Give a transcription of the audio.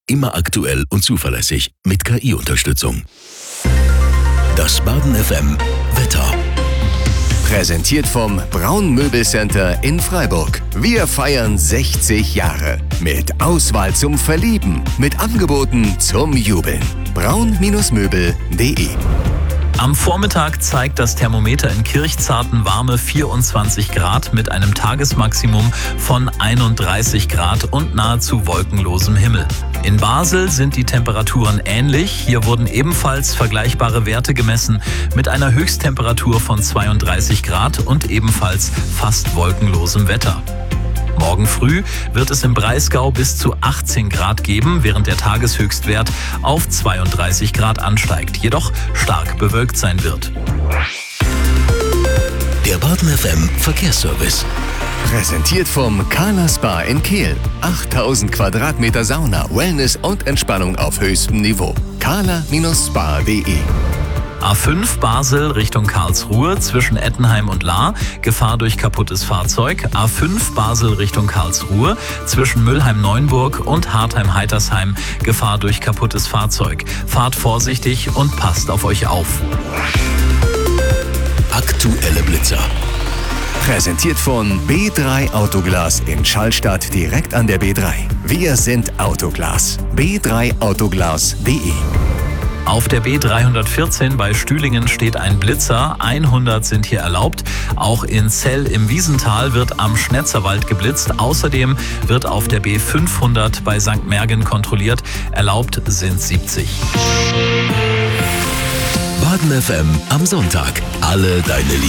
Immer aktuell und zuverlässig mit KI-Unterstützung. Das Baden FM Wetter. Präsentiert vom Braun Möbelcenter in Freiburg. Wir feiern 60 Jahre. Mit Auswahl zum Verlieben. Mit Angeboten zum Jubeln. braun-möbel.de. Am Vormittag zeigt das Thermometer in Kirchzarten warme 24 Grad mit einem Tagesmaximum von 31 Grad und nahezu wolkenlosem Himmel. In Basel sind die Temperaturen ähnlich. Hier wurden ebenfalls vergleichbare Werte gemessen mit einer Höchsttemperatur von 32 Grad und ebenfalls fast wolkenlosem Wetter. Morgen früh wird es im Breisgau bis zu 18 Grad geben, während der Tageshöchstwert auf 32 Grad ansteigt, jedoch stark bewölkt sein wird. Der Baden FM Verkehrsservice. Präsentiert vom Carla Spa in Kehl. 8000 Quadratmeter Sauna, Wellness und Entspannung auf höchstem Niveau. carla-spa.de. A5 Basel Richtung Karlsruhe zwischen Ettenheim und Lahr, Gefahr durch kaputtes Fahrzeug. A5 Basel Richtung Karlsruhe zwischen Mülheim-Neuenburg und Hartheim-Heitersheim, Gefahr durch kaputtes Fahrzeug. Fahrt vorsichtig und passt auf euch auf. Aktuelle Blitzer. Präsentiert von B3 Autoglas in Schallstadt direkt an der B3. Wir sind Autoglas. b3autoglas.de. Auf der B314 bei Stühlingen steht ein Blitzer, 100 sind hier erlaubt. Auch in Zell im Wiesental wird am Schnetzerwald geblitzt. Außerdem wird auf der B500 bei St. Mergen kontrolliert, erlaubt sind 70. Baden FM am Sonntag. Alle deine